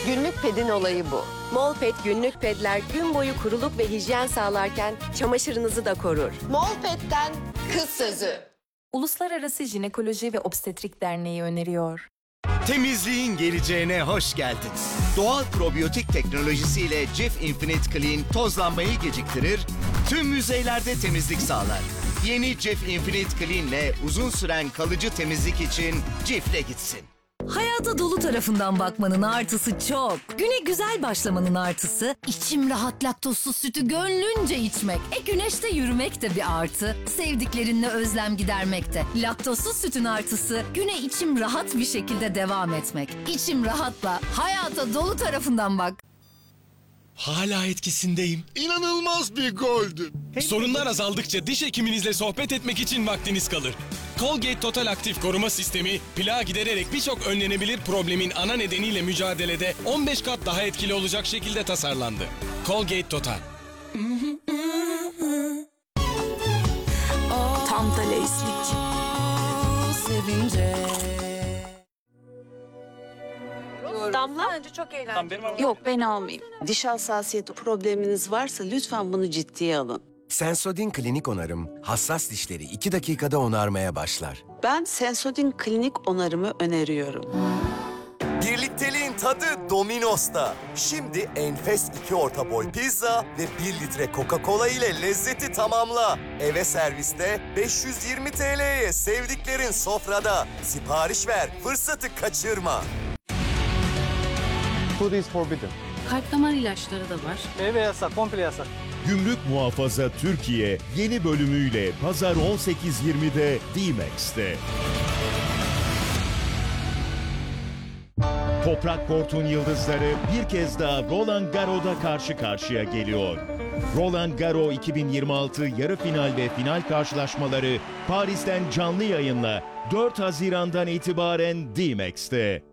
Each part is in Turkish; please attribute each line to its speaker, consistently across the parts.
Speaker 1: Günlük pedin olayı bu.
Speaker 2: Molpet günlük pedler gün boyu kuruluk ve hijyen sağlarken çamaşırınızı da korur.
Speaker 1: Molpet'ten kız sözü.
Speaker 3: Uluslararası Jinekoloji ve Obstetrik Derneği öneriyor.
Speaker 4: Temizliğin geleceğine hoş geldin. Doğal probiyotik teknolojisiyle Cif Infinite Clean tozlanmayı geciktirir, tüm yüzeylerde temizlik sağlar. Yeni Cif Infinite Clean'le uzun süren kalıcı temizlik için Cif'le gitsin.
Speaker 5: Hayata dolu tarafından bakmanın artısı çok. Güne güzel başlamanın artısı, içim rahat laktozsuz sütü gönlünce içmek. Güneşte yürümek de bir artı. Sevdiklerinle özlem gidermek de. Laktozsuz sütün artısı, güne içim rahat bir şekilde devam etmek. İçim rahatla, hayata dolu tarafından bak.
Speaker 6: Hala etkisindeyim.
Speaker 7: İnanılmaz bir goldü.
Speaker 6: Sorunlar azaldıkça diş hekiminizle sohbet etmek için vaktiniz kalır. Colgate Total Aktif Koruma Sistemi, plağı gidererek birçok önlenebilir problemin ana nedeniyle mücadelede 15 kat daha etkili olacak şekilde tasarlandı. Colgate Total.
Speaker 3: Tam da leyslik.
Speaker 5: Sevince.
Speaker 2: Damla?
Speaker 3: Yok, ben almayayım.
Speaker 8: Diş hassasiyeti probleminiz varsa lütfen bunu ciddiye alın.
Speaker 9: Sensodyne Klinik Onarım, hassas dişleri 2 dakikada onarmaya başlar.
Speaker 8: Ben Sensodyne Klinik Onarımı öneriyorum.
Speaker 10: Birlikteliğin tadı Domino's'ta. Şimdi enfes 2 orta boy pizza ve 1 litre Coca-Cola ile lezzeti tamamla. Eve serviste 520 TL'ye sevdiklerin sofrada. Sipariş ver, fırsatı kaçırma.
Speaker 7: Food is forbidden.
Speaker 11: Kalp damar ilaçları da var.
Speaker 7: Meyve yasak, komple yasak.
Speaker 12: Gümrük Muhafaza Türkiye yeni bölümüyle Pazar 18.20'de D-Max'te. Toprak Kort'un yıldızları bir kez daha Roland Garros'da karşı karşıya geliyor. Roland Garros 2026 yarı final ve final karşılaşmaları Paris'ten canlı yayınla 4 Haziran'dan itibaren D-Max'te.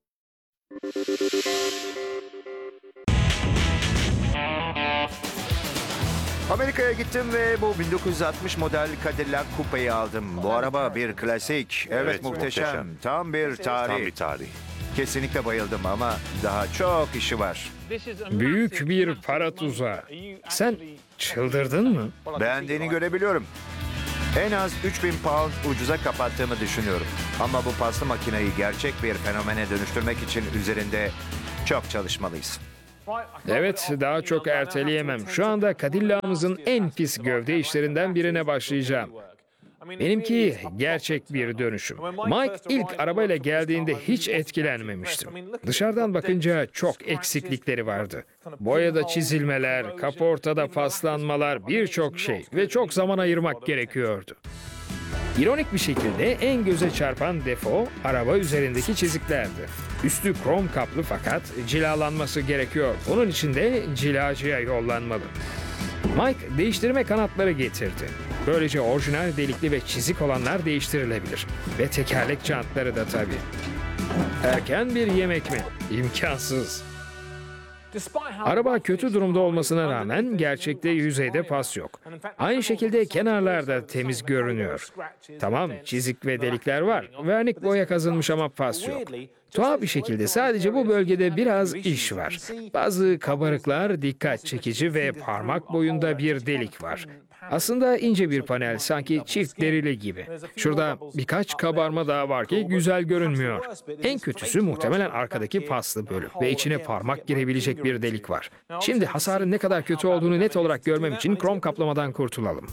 Speaker 13: Amerika'ya gittim ve bu 1960 model Cadillac Coupe'yi aldım. Bu araba bir klasik. Evet, muhteşem. Tam bir tarih. Kesinlikle bayıldım ama daha çok işi var.
Speaker 14: Büyük bir para tuzağı. Sen çıldırdın mı?
Speaker 13: Beğendiğini görebiliyorum. En az 3000 pound ucuza kapattığımı düşünüyorum. Ama bu paslı makineyi gerçek bir fenomene dönüştürmek için üzerinde çok çalışmalıyız.
Speaker 14: Evet, daha çok erteleyemem. Şu anda Cadillac'ımızın en pis gövde işlerinden birine başlayacağım. Benimki gerçek bir dönüşüm. Mike ilk arabayla geldiğinde hiç etkilenmemiştim. Dışarıdan bakınca çok eksiklikleri vardı. Boyada çizilmeler, kaportada paslanmalar, birçok şey ve çok zaman ayırmak gerekiyordu. İronik bir şekilde en göze çarpan defo araba üzerindeki çiziklerdi. Üstü krom kaplı fakat cilalanması gerekiyor. Bunun için de cilacıya yollanmalı. Mike değiştirme kanatları getirdi. Böylece orijinal delikli ve çizik olanlar değiştirilebilir. Ve tekerlek jantları da tabii. Erken bir yemek mi? İmkansız. Araba kötü durumda olmasına rağmen gerçekte yüzeyde pas yok. Aynı şekilde kenarlarda temiz görünüyor. Tamam, çizik ve delikler var. Vernik boya kazınmış ama pas yok. Tuhaf bir şekilde sadece bu bölgede biraz iş var. Bazı kabarıklar dikkat çekici ve parmak boyunda bir delik var. Aslında ince bir panel, sanki çift derili gibi. Şurada birkaç kabarma daha var ki güzel görünmüyor. En kötüsü muhtemelen arkadaki paslı bölüm ve içine parmak girebilecek bir delik var. Şimdi hasarın ne kadar kötü olduğunu net olarak görmem için krom kaplamadan kurtulalım.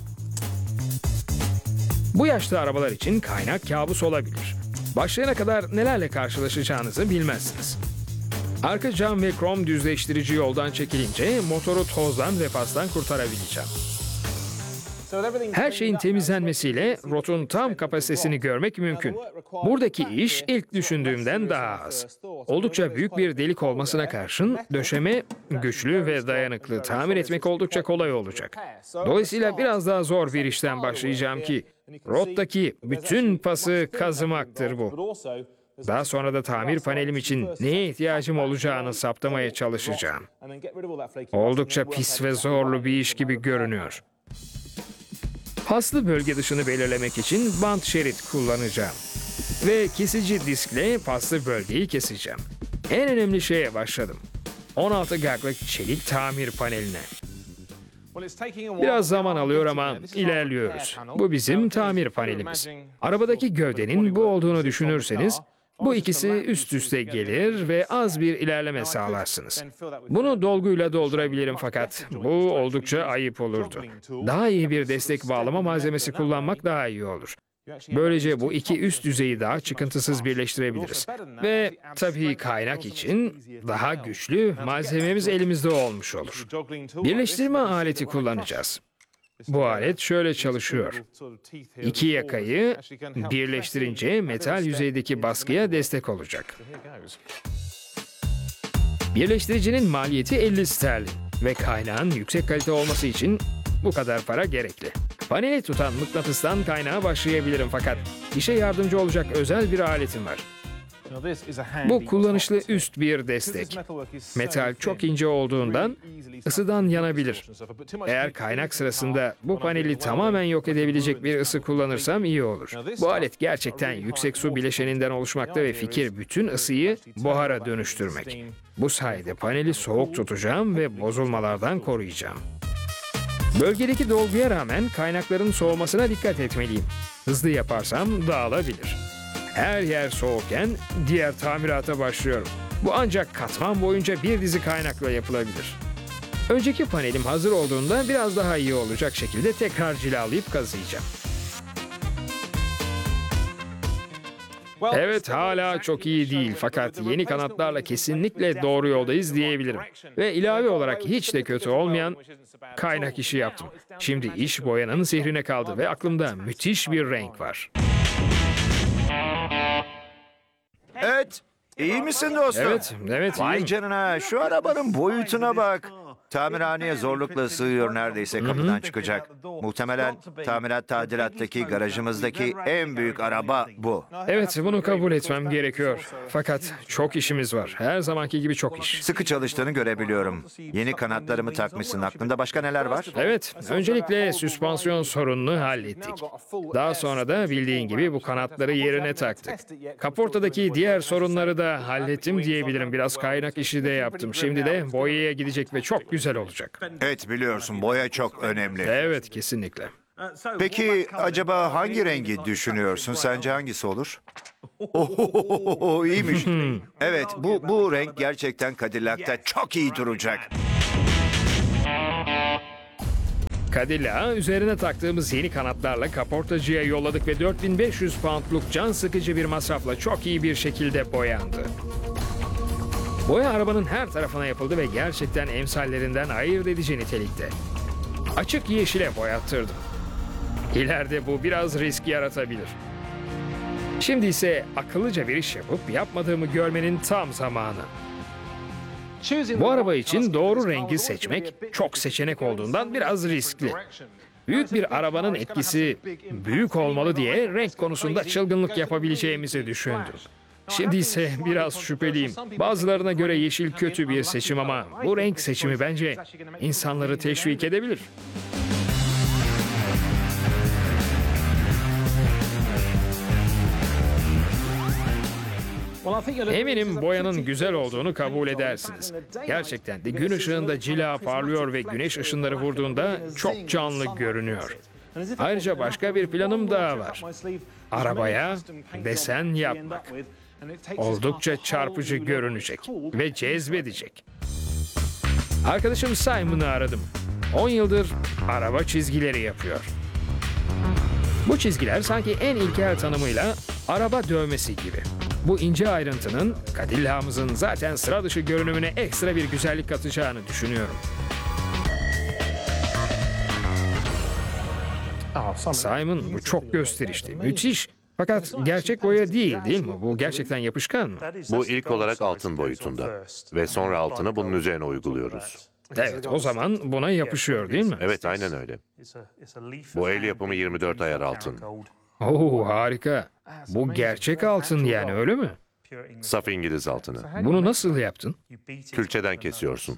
Speaker 14: Bu yaşta arabalar için kaynak kabus olabilir. Başlayana kadar nelerle karşılaşacağınızı bilmezsiniz. Arka cam ve krom düzleştirici yoldan çekilince motoru tozdan ve pastan kurtarabileceğim. Her şeyin temizlenmesiyle rotun tam kapasitesini görmek mümkün. Buradaki iş ilk düşündüğümden daha az. Oldukça büyük bir delik olmasına karşın döşeme güçlü ve dayanıklı, tamir etmek oldukça kolay olacak. Dolayısıyla biraz daha zor bir işten başlayacağım ki rottaki bütün pası kazımaktır bu. Daha sonra da tamir panelim için neye ihtiyacım olacağını saptamaya çalışacağım. Oldukça pis ve zorlu bir iş gibi görünüyor. Paslı bölge dışını belirlemek için bant şerit kullanacağım. Ve kesici diskle paslı bölgeyi keseceğim. En önemli şeye başladım. 16 gaglık çelik tamir paneline. Biraz zaman alıyor ama ilerliyoruz. Bu bizim tamir panelimiz. Arabadaki gövdenin bu olduğunu düşünürseniz, bu ikisi üst üste gelir ve az bir ilerleme sağlarsınız. Bunu dolguyla doldurabilirim fakat bu oldukça ayıp olurdu. Daha iyi bir destek bağlama malzemesi kullanmak daha iyi olur. Böylece bu iki üst yüzeyi daha çıkıntısız birleştirebiliriz. Ve tabii kaynak için daha güçlü malzememiz elimizde olmuş olur. Birleştirme aleti kullanacağız. Bu alet şöyle çalışıyor. İki yakayı birleştirince metal yüzeydeki baskıya destek olacak. Birleştiricinin maliyeti 50 sterlin ve kaynağın yüksek kalite olması için bu kadar para gerekli. Paneli tutan mıknatıstan kaynağa başlayabilirim fakat işe yardımcı olacak özel bir aletim var. Bu kullanışlı üst bir destek. Metal çok ince olduğundan ısıdan yanabilir. Eğer kaynak sırasında bu paneli tamamen yok edebilecek bir ısı kullanırsam iyi olur. Bu alet gerçekten yüksek su bileşeninden oluşmakta ve fikir bütün ısıyı buhara dönüştürmek. Bu sayede paneli soğuk tutacağım ve bozulmalardan koruyacağım. Bölgedeki dolguya rağmen kaynakların soğumasına dikkat etmeliyim. Hızlı yaparsam dağılabilir. Her yer soğukken diğer tamirata başlıyorum. Bu ancak katman boyunca bir dizi kaynakla yapılabilir. Önceki panelim hazır olduğunda biraz daha iyi olacak şekilde tekrar cilalayıp kazıyacağım. Evet, hala çok iyi değil fakat yeni kanatlarla kesinlikle doğru yoldayız diyebilirim. Ve ilave olarak hiç de kötü olmayan kaynak işi yaptım. Şimdi iş boyanın sihrine kaldı ve aklımda müthiş bir renk var.
Speaker 13: Evet. İyi misin dostum?
Speaker 14: Evet
Speaker 13: Vay
Speaker 14: iyiyim.
Speaker 13: canına, şu arabanın boyutuna bak. Tamirhaneye zorlukla sığıyor, neredeyse kapıdan çıkacak. Muhtemelen tamirat tadilattaki garajımızdaki en büyük araba bu.
Speaker 14: Evet, bunu kabul etmem gerekiyor. Fakat çok işimiz var. Her zamanki gibi çok iş.
Speaker 13: Sıkı çalıştığını görebiliyorum. Yeni kanatlarımı takmışsın. Aklında başka neler var?
Speaker 14: Evet, öncelikle süspansiyon sorununu hallettik. Daha sonra da bildiğin gibi bu kanatları yerine taktık. Kaportadaki diğer sorunları da hallettim diyebilirim. Biraz kaynak işi de yaptım. Şimdi de boyaya gidecek ve çok güzel olacak.
Speaker 13: Evet, biliyorsun, boya çok önemli.
Speaker 14: Evet, kesinlikle.
Speaker 13: Peki acaba hangi rengi düşünüyorsun? Sence hangisi olur? Ohohoho, iyiymiş. Evet, bu renk gerçekten Cadillac'ta çok iyi duracak.
Speaker 14: Cadillac'ı üzerine taktığımız yeni kanatlarla kaportacıya yolladık ve 4500 poundluk can sıkıcı bir masrafla çok iyi bir şekilde boyandı. Boya arabanın her tarafına yapıldı ve gerçekten emsallerinden ayırt edici nitelikte. Açık yeşile boyattırdım. İleride bu biraz risk yaratabilir. Şimdi ise akıllıca bir iş yapıp yapmadığımı görmenin tam zamanı. Bu araba için doğru rengi seçmek çok seçenek olduğundan biraz riskli. Büyük bir arabanın etkisi büyük olmalı diye renk konusunda çılgınlık yapabileceğimizi düşündüm. Şimdi ise biraz şüpheliyim. Bazılarına göre yeşil kötü bir seçim ama bu renk seçimi bence insanları teşvik edebilir. Eminim boyanın güzel olduğunu kabul edersiniz. Gerçekten de gün ışığında cila parlıyor ve güneş ışınları vurduğunda çok canlı görünüyor. Ayrıca başka bir planım daha var. Arabaya desen yapmak. Oldukça çarpıcı görünecek ve cezbedecek. Arkadaşım Simon'ı aradım. 10 yıldır araba çizgileri yapıyor. Bu çizgiler sanki en ilkel tanımıyla araba dövmesi gibi. Bu ince ayrıntının Cadillac'ımızın zaten sıra dışı görünümüne ekstra bir güzellik katacağını düşünüyorum. Simon, bu çok gösterişli, müthiş. Fakat gerçek boya değil mi? Bu gerçekten yapışkan mı?
Speaker 15: Bu ilk olarak altın boyutunda ve sonra altını bunun üzerine uyguluyoruz.
Speaker 14: Evet, o zaman buna yapışıyor değil mi?
Speaker 15: Evet, aynen öyle. Bu el yapımı 24 ayar altın.
Speaker 14: Oo, harika. Bu gerçek altın yani, öyle mi?
Speaker 15: Saf İngiliz altını.
Speaker 14: Bunu nasıl yaptın?
Speaker 15: Külçeden kesiyorsun.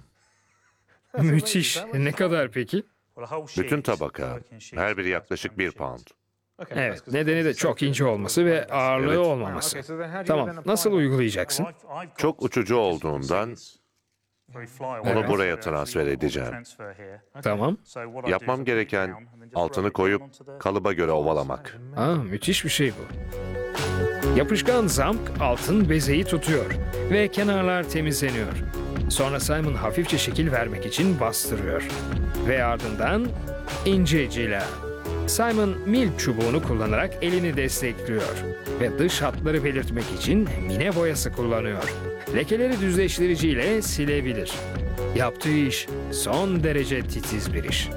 Speaker 14: Müthiş. Ne kadar peki?
Speaker 15: Bütün tabaka, her biri yaklaşık 1 pound.
Speaker 14: Evet, nedeni de çok ince olması ve ağırlığı olmaması. Tamam, nasıl uygulayacaksın?
Speaker 15: Çok uçucu olduğundan onu buraya transfer edeceğim.
Speaker 14: Tamam.
Speaker 15: Yapmam gereken altını koyup kalıba göre ovalamak.
Speaker 14: Müthiş bir şey bu. Yapışkan zamk altın bezeyi tutuyor ve kenarlar temizleniyor. Sonra Simon hafifçe şekil vermek için bastırıyor. Ve ardından ince cila. Simon mil çubuğunu kullanarak elini destekliyor ve dış hatları belirtmek için mine boyası kullanıyor. Lekeleri düzleştiriciyle silebilir. Yaptığı iş son derece titiz bir iş.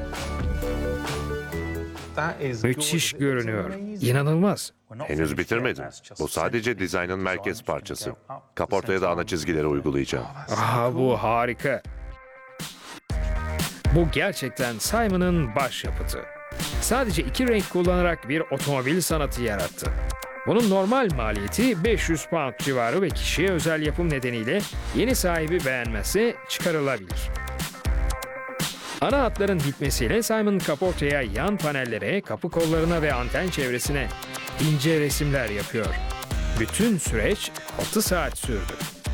Speaker 14: Müthiş görünüyor. İnanılmaz.
Speaker 15: Henüz bitirmedim. Bu sadece dizaynın merkez parçası. Kaportaya da ana çizgileri uygulayacağım.
Speaker 14: Bu harika. Bu gerçekten Simon'ın başyapıtı. Sadece 2 renk kullanarak bir otomobil sanatı yarattı. Bunun normal maliyeti 500 pound civarı ve kişiye özel yapım nedeniyle yeni sahibi beğenmezse çıkarılabilir. Ana hatların bitmesiyle Simon kaportaya, yan panellere, kapı kollarına ve anten çevresine ince resimler yapıyor. Bütün süreç 6 saat sürdü.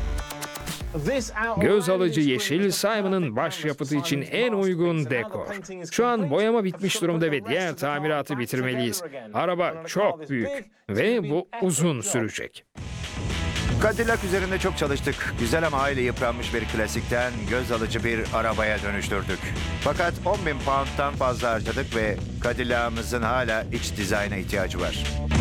Speaker 14: Göz alıcı yeşil Simon'ın başyapıtı için en uygun dekor. Şu an boyama bitmiş durumda ve diğer tamiratı bitirmeliyiz. Araba çok büyük ve bu uzun sürecek.
Speaker 13: Cadillac üzerinde çok çalıştık. Güzel ama hayli yıpranmış bir klasikten göz alıcı bir arabaya dönüştürdük. Fakat 10.000 pound'dan fazla harcadık ve Cadillac'ımızın hala iç dizayna ihtiyacı var.